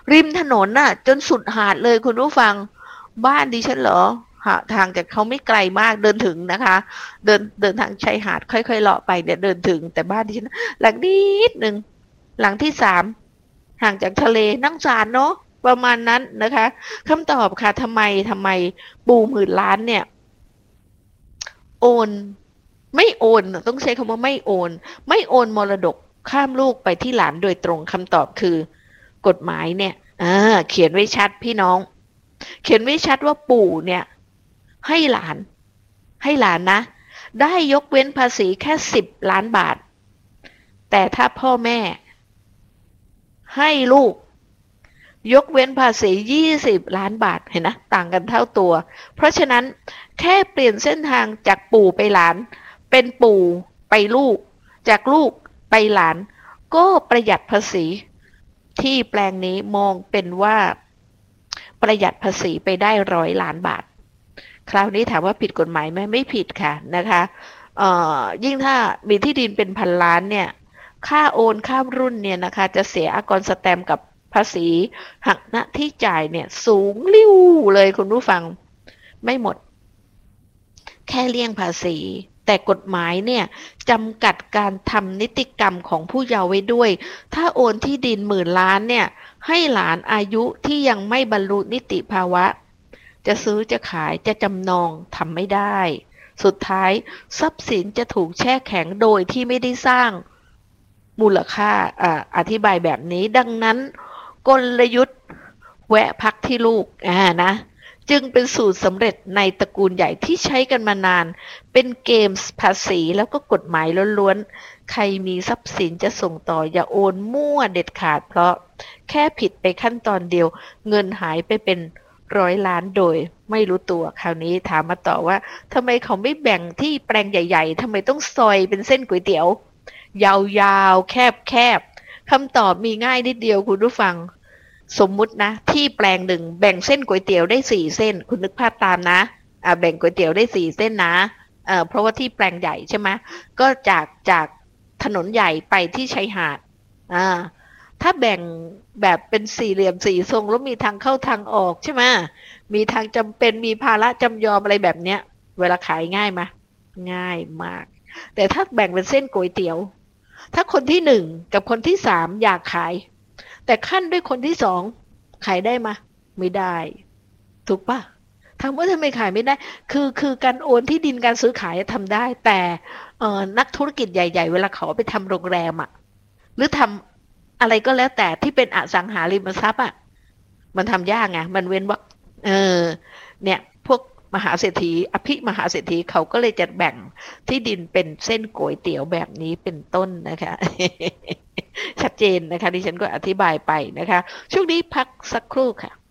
ริมถนนน่ะจนสุดหาดเลยคุณผู้ฟังบ้านดิฉันเหรอทางจากเขาไม่ไกลมากเดินถึงนะคะเดินทางชายหาดค่อยๆเลาะไปเนี่ยเดินถึงแต่บ้านดิฉันหลังนิดหนึ่งหลังที่สามห่างจากทะเลนั่งสารเนาะประมาณนั้นนะคะคำตอบค่ะทำไมปู่หมื่นล้านเนี่ยโอนไม่โอนต้องใช้คำว่าไม่โอนมรดกข้ามลูกไปที่หลานโดยตรงคำตอบคือกฎหมายเนี่ยเขียนไว้ชัดพี่น้องเขียนไว้ชัดว่าปู่เนี่ยให้หลานให้หลานนะได้ยกเว้นภาษีแค่10 ล้านบาทแต่ถ้าพ่อแม่ให้ลูกยกเว้นภาษี20 ล้านบาทเห็นนะต่างกันเท่าตัวเพราะฉะนั้นแค่เปลี่ยนเส้นทางจากปู่ไปหลานเป็นปู่ไปลูกจากลูกไปหลานก็ประหยัดภาษีที่แปลงนี้มองเป็นว่าประหยัดภาษีไปได้100 ล้านบาทคราวนี้ถามว่าผิดกฎหมายไหมไม่ผิดค่ะนะคะยิ่งถ้ามีที่ดินเป็นพันล้านเนี่ยค่าโอนข้ามรุ่นเนี่ยนะคะจะเสียอากรสแตมป์กับภาษีหักหน้าที่จ่ายเนี่ยสูงลิ่วเลยคุณผู้ฟังไม่หมดแค่เลี่ยงภาษีแต่กฎหมายเนี่ยจำกัดการทำนิติกรรมของผู้เยาว์ไว้ด้วยถ้าโอนที่ดิน10,000 ล้านเนี่ยให้หลานอายุที่ยังไม่บรรลุนิติภาวะจะซื้อจะขายจะจำนองทำไม่ได้สุดท้ายทรัพย์สินจะถูกแช่แข็งโดยที่ไม่ได้สร้างมูลค่าอธิบายแบบนี้ดังนั้นกลยุทธ์แวะพักที่ลูกนะจึงเป็นสูตรสำเร็จในตระกูลใหญ่ที่ใช้กันมานานเป็นเกมภาษีแล้วก็กฎหมายล้วนๆใครมีทรัพย์สินจะส่งต่ออย่าโอนมั่วเด็ดขาดเพราะแค่ผิดไปขั้นตอนเดียวเงินหายไปเป็น100 ล้านโดยไม่รู้ตัวคราวนี้ถามมาต่อว่าทำไมเขาไม่แบ่งที่แปลงใหญ่ๆทำไมต้องซอยเป็นเส้นก๋วยเตี๋ยวยาวๆแคบๆคำตอบมีง่ายนิดเดียวคุณผู้ฟังสมมุตินะที่แปลงหนึ่งแบ่งเส้นก๋วยเตี๋ยวได้4 เส้นคุณนึกภาพตามนะแบ่งก๋วยเตี๋ยวได้4 เส้นนะเพราะว่าที่แปลงใหญ่ใช่ไหมก็จากถนนใหญ่ไปที่ชายหาดอ่าถ้าแบ่งแบบเป็นสี่เหลี่ยมสี่ทรงแล้วมีทางเข้าทางออกใช่ไหมมีทางจำเป็นมีภาระจำยอมอะไรแบบเนี้ยเวลาขายง่ายไหมง่ายมากแต่ถ้าแบ่งเป็นเส้นก๋วยเตี๋ยวถ้าคนที่1กับคนที่3อยากขายแต่ขั้นด้วยคนที่2ขายได้ไหมไม่ได้ถูกปะถามว่าทำไมขายไม่ได้คือการโอนที่ดินการซื้อขายทำได้แต่นักธุรกิจใหญ่ๆเวลาเขาไปทำโรงแรมอ่ะหรือทำอะไรก็แล้วแต่ที่เป็นอสังหาริมทรัพย์อ่ะมันทำยากไงมันเว้นวรรคเออเนี่ยพวกมหาเศรษฐีอภิมหาเศรษฐีเขาก็เลยจะแบ่งที่ดินเป็นเส้นก๋วยเตี๋ยวแบบนี้เป็นต้นนะคะชัดเจนนะคะดิฉันก็อธิบายไปนะคะช่วงนี้พักสักครู่ค่ะ